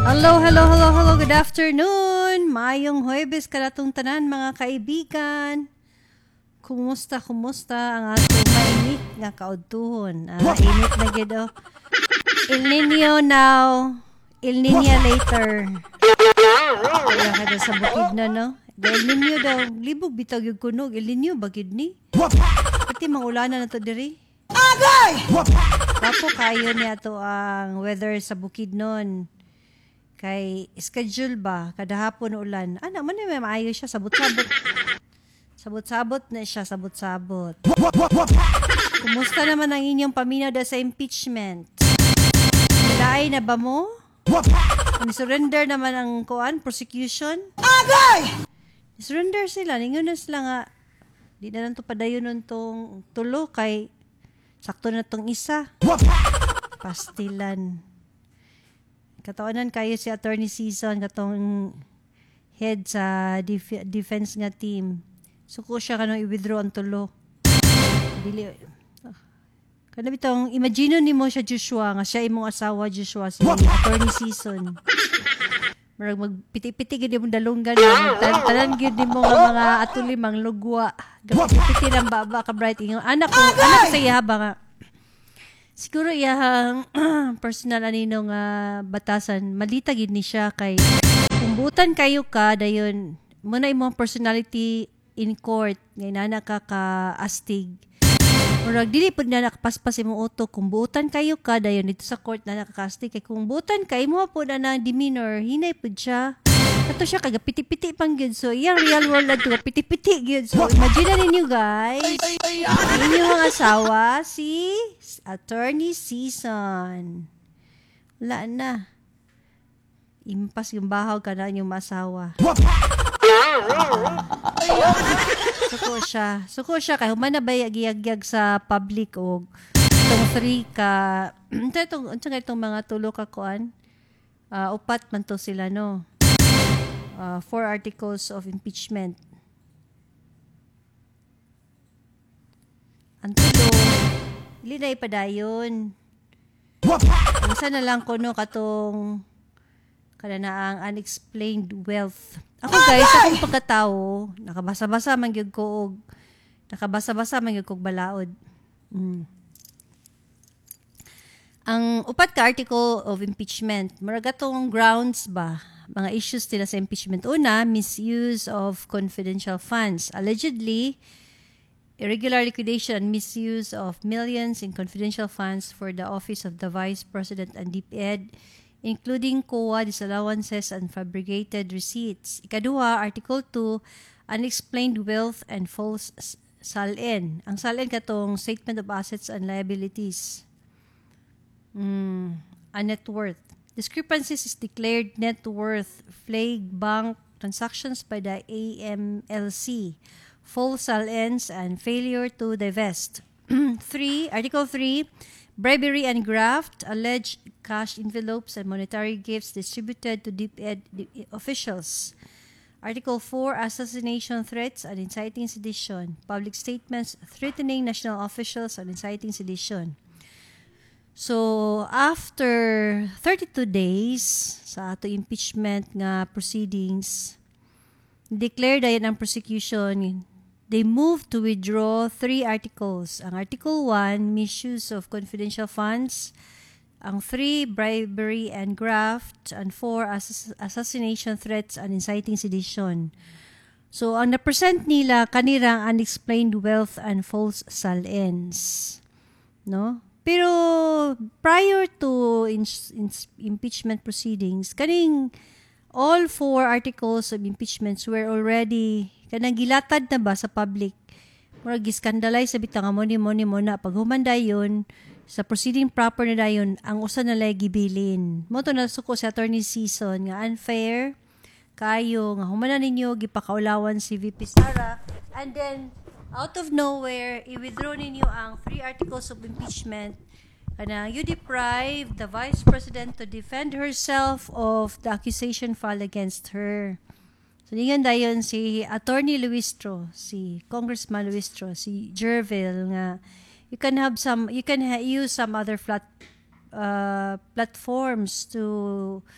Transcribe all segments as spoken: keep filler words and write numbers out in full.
Hello, hello, hello, hello. Good afternoon. Maayong Huwebes karatong tanan mga kaibigan. Kumusta, kumusta ang atong mainit nga kaudtuhon? Ah, init na gid oh. El Nino now, El Nino later. Kaya kada sa bukid na no. El Nino daw, libog bitaw yung kunog. El Nino bagid ni. Pati mangulanan na to diri. Agay! Tapo kayo niya to ang weather sa bukid nun. Kay schedule ba kada hapon ulan. Ana man may maayo siya sabot-sabot. Sabot-sabot na siya, sabot-sabot. Kumusta naman ang inyong paminaw da sa impeachment? Nilay na ba mo? Ni-surrender naman ang kuan, prosecution? Agay! Ni-surrender sila. Ningon na sila nga, di na lang to padayon nun tong tulo kay sakto na tong isa. Pastilan. Katawanan kayo si Attorney Season, katong head sa def- defense nga team. Suko siya kanong i-withdraw ang tulo. Dili. Oh. Kana bitong imagine ni mo siya Joshua nga siya imong asawa Joshua si Attorney Season. Marag magpiti-piti gid mo dalunggan na tanan gid nimo nga mga atuli mang lugwa. Gapiti lang baba ka bright ingon anak ko anak sa iya ba nga. Siguro iyang personal anino nga batasan malita gid ni siya kay kung butan kayo ka dayon mo na imong personality in court ngay nana ka ka astig murag dili pud na nakapaspas imong utok kung butan kayo ka dayon dito sa court na nakakastig kay kung butan kay mo pud na demeanor hinay pud siya kato siya kaga piti-piti pang gyud so iyang real world adto piti-piti gyud so imagine ninyo guys inyong mga asawa si Attorney Season wala na impas yung bahaw ka na inyong masawa suko siya suko siya kay human na ba giyagyag sa public og itong three ka itong, itong, itong mga tulo ka kuan uh, upat man to sila no uh, four articles of impeachment ang tulo ili na ipadayon isa na lang ko no katong kada na ang unexplained wealth. Ako guys, akong pagkatao, nakabasa-basa man gyud ko og nakabasa-basa man gyud ko balaod. Mm. Ang upat ka article of impeachment, murag atong grounds ba, mga issues nila sa impeachment. Una, misuse of confidential funds. Allegedly, irregular liquidation and misuse of millions in confidential funds for the office of the Vice President and DepEd, including C O A disallowances and fabricated receipts. Ikaduha, Article two, unexplained wealth and false S A L-N. Ang S A L-N katong Statement of Assets and Liabilities. Mm, a net worth. Discrepancies is declared net worth, flagged bank transactions by the A M L C, false S A L-Ns, and failure to divest. three, Article three, bribery and graft, alleged cash envelopes and monetary gifts distributed to DepEd officials. Article four, assassination threats and inciting sedition, public statements threatening national officials and inciting sedition. So, after thirty-two days sa ato impeachment nga proceedings, declared ayan ang prosecution. They moved to withdraw three articles. Ang Article one, misuse of confidential funds. Ang three, bribery and graft. And four, ass- assassination threats and inciting sedition. So, ang na-present nila, kanirang unexplained wealth and false S A L-Ns. No? Pero, prior to in- in- impeachment proceedings, kaning all four articles of impeachments were already kanang gilatad na ba sa public. Murag giskandalize sa bitang mo ni mo ni mo na pag humandayon sa proceeding proper na dayon ang usa na lay gibilin. Mo to na suko sa Attorney Season nga unfair kayo nga humanan ninyo gipakaulawan si V P Sara and then out of nowhere i-withdraw ninyo ang three articles of impeachment. Kana you deprive the Vice President to defend herself of the accusation filed against her. So, niyan dayon si Attorney Luistro, si Congressman Luistro, si Jervil nga you can have some you can ha- use some other flat uh, platforms to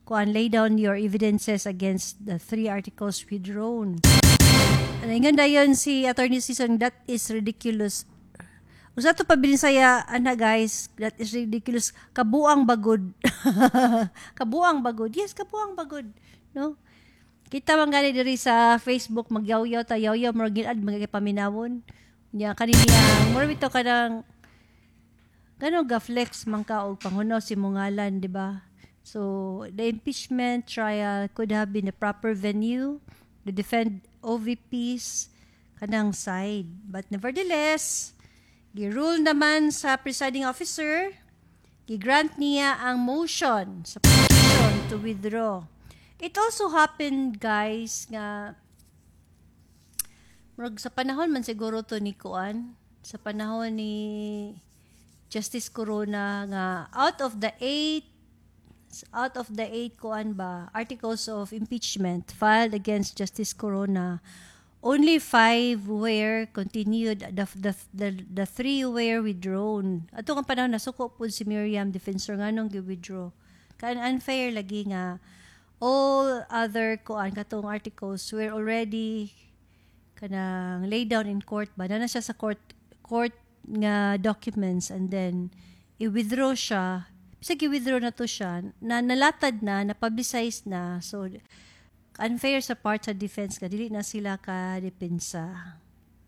kuan lay down your evidences against the three articles withdrawn. Ano nga dayon si Attorney Season, that is ridiculous. Usa to pabilin saya, ana guys, that is ridiculous. Kabuang bagod. Kabuang bagod. Yes, kabuang bagod. No? Kita man gani diri sa Facebook, magyaw-yaw ta, yaw-yaw, maragilad, magagipaminawon. Nya kanina, mura bito ka ng, gano'ng ga-flex man ka o pangunaw si mungalan, di ba? So, the impeachment trial could have been a proper venue to defend O V P's kanang side. But nevertheless, gi-rule naman sa presiding officer, gi-grant niya ang motion sa petition to withdraw. It also happened, guys, nga murag sa panahon man siguro to ni Kuan, sa panahon ni Justice Corona, nga out of the eight out of the eight kuan ba articles of impeachment filed against Justice Corona, only five were continued, the the the, the three were withdrawn. Ato nga panahon nasuko pud si Miriam defensor nganong gi-withdraw. Kan unfair lagi nga all other kuan katong articles were already kanang laid down in court ba na, na siya sa court court nga documents, and then i-withdraw siya. Bisa gi-withdraw na to siya, na nalatad na, na-publicize na, so unfair sa part sa defense ka, dili na sila ka depensa.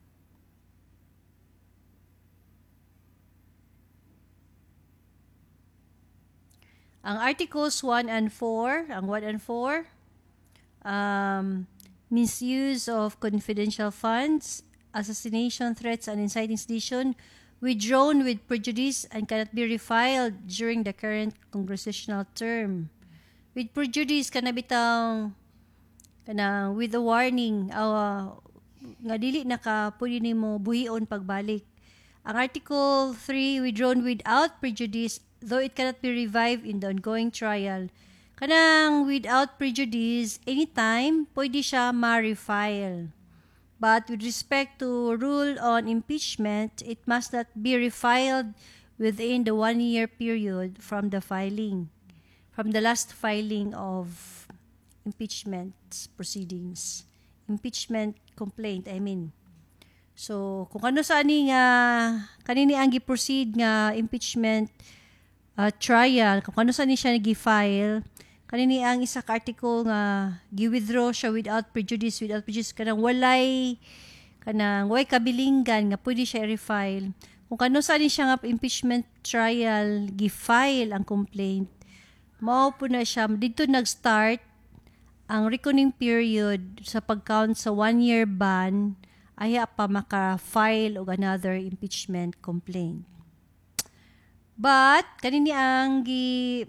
Ang Articles one and four, ang one and four, um, misuse of confidential funds, assassination threats, and inciting sedition, withdrawn with prejudice and cannot be refiled during the current congressional term. With prejudice, kana bitang kana with a warning, uh, nga dili naka pwede nimo buhion pagbalik. Ang Article three, withdrawn without prejudice, though it cannot be revived in the ongoing trial. Kanang without prejudice, anytime pwede siya ma-refile. But with respect to rule on impeachment, it must not be refiled within the one-year period from the filing, from the last filing of impeachment proceedings. Impeachment complaint, I mean. So, kung ano sa ani nga, kanini ang gi-proceed nga impeachment uh, trial, kung ano sa ni siya nag-file, kanini ang isa ka article nga gi-withdraw siya without prejudice, without prejudice, kanang walay, kanang way kabilinggan nga pwede siya i-refile. Kung kano sa ni siya nga impeachment trial, gi-file ang complaint, mao po na siya, dito nag-start ang reckoning period sa pag-count sa one-year ban, aya pa maka-file og another impeachment complaint. But, kanini ang gi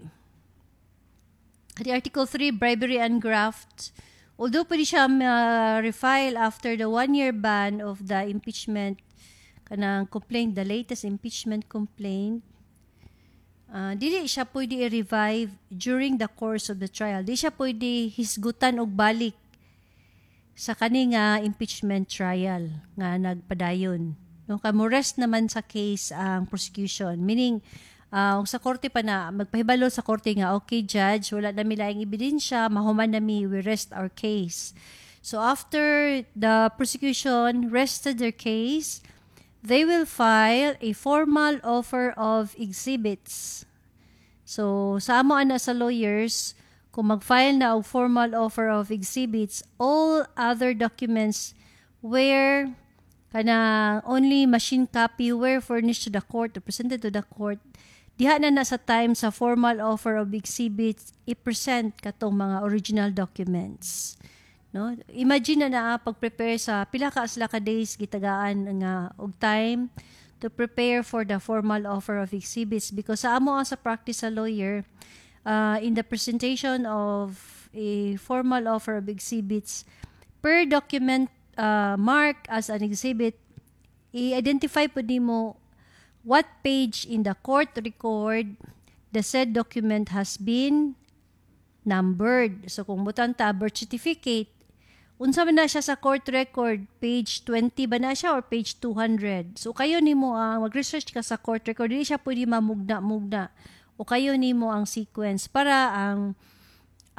the Article three, bribery and graft, although pwede siya uh, refile after the one-year ban of the impeachment kanang complaint, the latest impeachment complaint, uh, dili siya pwede i-revive during the course of the trial. Di siya pwede hisgutan og balik sa kani nga impeachment trial nga nagpadayon. No, kamurest naman sa case ang prosecution, meaning Uh, sa korte pa na, magpahibalo sa korte nga, okay judge, wala na mi laing ebidensya, mahuman na mi, we rest our case. So after the prosecution rested their case, they will file a formal offer of exhibits. So sa amo ana sa lawyers, kung mag-file na og formal offer of exhibits, all other documents where kana only machine copy were furnished to the court or presented to the court, diha na na sa time sa formal offer of exhibits i-present katong mga original documents. No? Imagine na na pag-prepare sa pila ka asla ka days gitagaan nga og time to prepare for the formal offer of exhibits, because sa amo sa practice sa lawyer, uh, in the presentation of a formal offer of exhibits, per document uh, marked as an exhibit, i-identify po nimo what page in the court record the said document has been numbered. So kung butang ta birth certificate, unsa man na siya sa court record, page twenty ba na siya or page two hundred. So kayo nimo ang uh, mag-research ka sa court record, dili siya pwede mamugna-mugna. O kayo nimo ang sequence para ang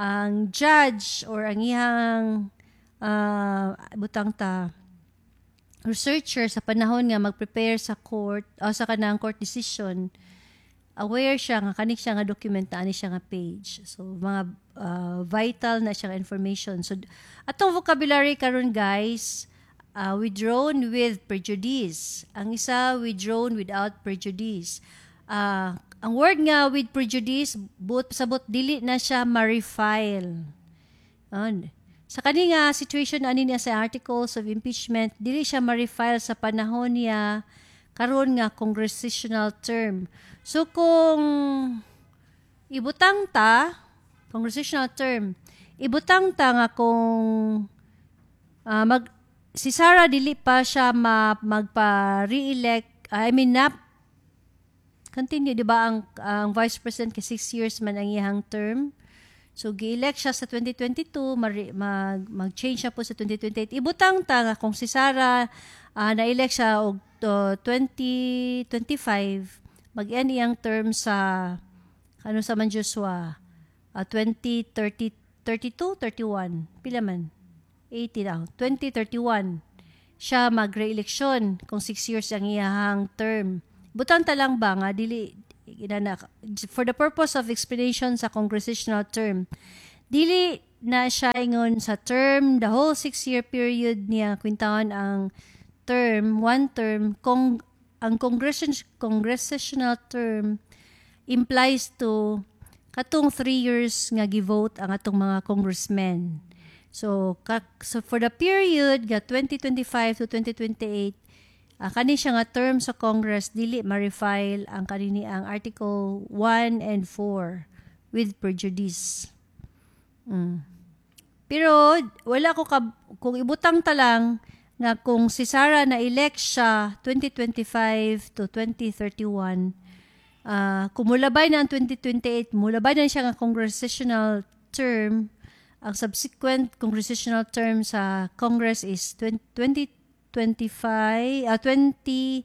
ang judge or ang iyang uh, butang ta researcher sa panahon nga mag-prepare sa court o sa kanang court decision, aware siya nga kanik siya nga document na ani siya nga page. So mga uh, vital na siya nga information. So atong vocabulary karon guys, uh, withdrawn with prejudice. Ang isa withdrawn without prejudice. Uh, ang word nga with prejudice, but sabot dili na siya ma-refile. On. Sa kani nga situation ani niya sa articles of impeachment, dili siya ma-refile sa panahon niya karon nga congressional term. So kung ibutang ta congressional term, ibutang ta nga kung uh, mag si Sara dili pa siya ma, magpa-re-elect, I mean na continue di ba ang ang vice president kay six years man ang iyang term. So, gi-elect siya sa twenty twenty-two, mag, mag-change siya po sa twenty twenty-eight. Ibutang ta nga kung si Sara uh, na-elect siya og uh, twenty twenty-five, mag-end iyang term sa ano sa man Joshua, uh, twenty thirty, thirty-two, thirty-one, pila man? eighty daw. twenty thirty-one, siya mag-re-election kung six years ang iyang term. Butang ta lang ba nga, dili, for the purpose of explanation sa congressional term, dili na siya ingon sa term, the whole six-year period niya, kwintaon ang term, one term, kung ang congression, congressional term implies to katong three years nga gi-vote ang atong mga congressmen. So, kak, so for the period nga twenty twenty-five to twenty twenty-eight, Uh, kani siya nga term sa Congress, dili ma-refile ang kanini ang Article one and four with prejudice. Mm. Pero, wala ko ka, kung ibutang ta lang, nga kung si Sara na-elect siya twenty twenty-five to twenty thirty-one, uh, kung mulabay na ang twenty twenty-eight, mulabay na siya nga congressional term, ang subsequent congressional term sa Congress is twenty twenty-five, uh, twenty,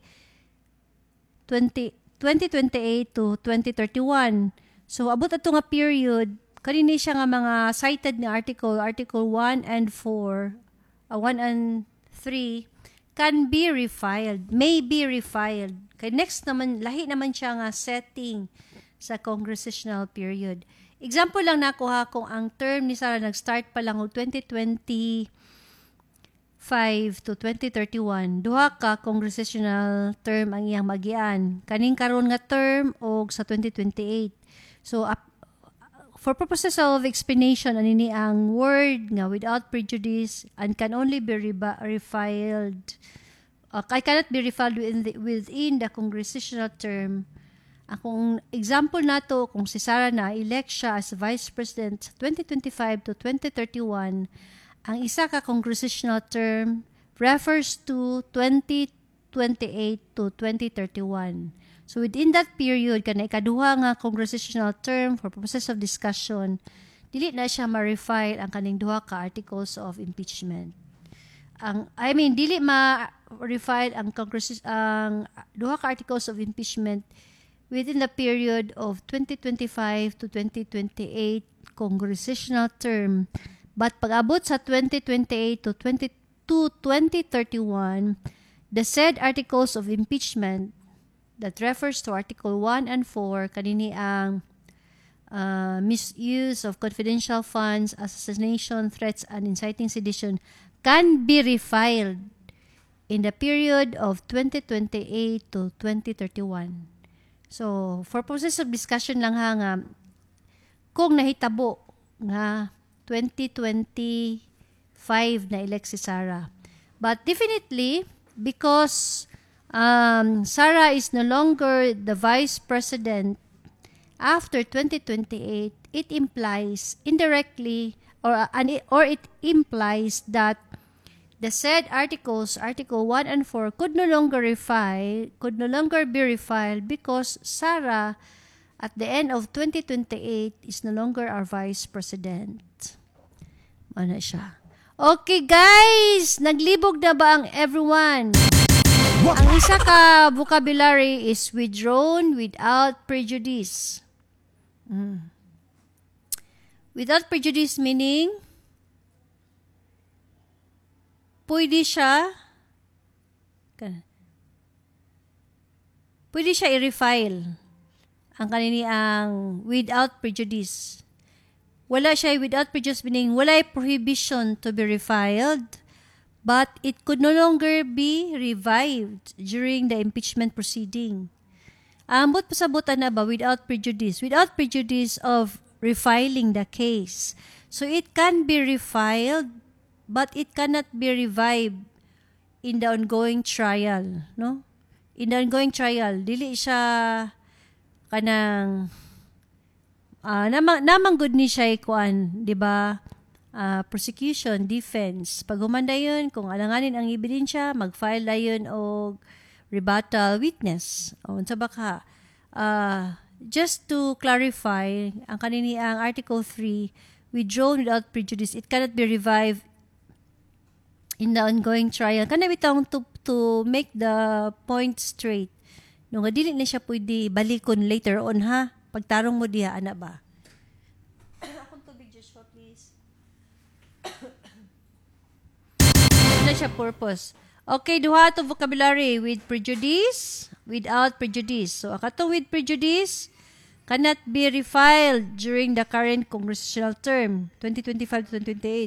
twenty, twenty twenty-eight to twenty thirty-one. So, abot ato nga period, kanini siya nga mga cited na article, Article one and four, uh, one and three, can be refiled, may be refiled. Kay next naman, lahi naman siya nga setting sa congressional period. Example lang nakuha kung ang term ni Sara nag-start pa lang o twenty twenty five to twenty thirty-one, duha ka congressional term ang iyang magian. Kaning karon nga term o sa twenty twenty-eight. So, uh, for purposes of explanation, anini ang word nga without prejudice and can only be reba- refiled, uh, I cannot be refiled within the, within the congressional term. Akong example nato, kung si Sara na elect siya as Vice President twenty twenty-five to twenty thirty-one, ang isa ka congressional term refers to twenty twenty-eight to twenty thirty-one. So within that period, kana ikaduha nga congressional term for purposes of discussion, dili na siya ma-refile ang kaning duha ka articles of impeachment. Ang I mean dili ma-refile ang congress ang duha ka articles of impeachment within the period of twenty twenty-five to twenty twenty-eight congressional term. But pag-abot sa twenty twenty-eight to twenty thirty-one, the said articles of impeachment that refers to Article one and four, kanini ang uh, misuse of confidential funds, assassination, threats, and inciting sedition, can be refiled in the period of twenty twenty-eight to twenty thirty-one. So, for purposes of discussion lang ha nga, kung nahitabo nga twenty twenty-five na elect si Sara. But definitely, because um, Sara is no longer the Vice President after twenty twenty-eight, it implies indirectly or, uh, or it implies that the said articles, Article one and four, could no longer refile, could no longer be refiled because Sara at the end of twenty twenty-eight is no longer our Vice President. Ano siya? Okay guys, naglibog na ba ang everyone? Ang isa ka vocabulary is withdrawn without prejudice. Mm. Without prejudice meaning, pwede siya, pwede siya i-refile ang kanini ang without prejudice. Wala siya without prejudice meaning wala prohibition to be refiled, but it could no longer be revived during the impeachment proceeding. Ambot pasabutan na ba without prejudice? Without prejudice of refiling the case. So it can be refiled, but it cannot be revived in the ongoing trial, no? In the ongoing trial, dili siya kanang uh, namang namang good ni siya kuan, di ba? Uh, prosecution, defense. Pag humanda yun, kung alanganin ang ebidensya, mag-file na yun og rebuttal witness. O unsa ba ka? Uh, just to clarify, ang kanini ang Article three, withdrawn without prejudice, it cannot be revived in the ongoing trial. Kana bitong to, to make the point straight. No nga dili na siya pwede balikon later on ha. Pagtarong mo diha ana ba? Akong tubig just short please. Ano siya purpose? Okay, duha to vocabulary with prejudice, without prejudice. So akatong with prejudice cannot be refiled during the current congressional term twenty twenty-five to twenty twenty-eight.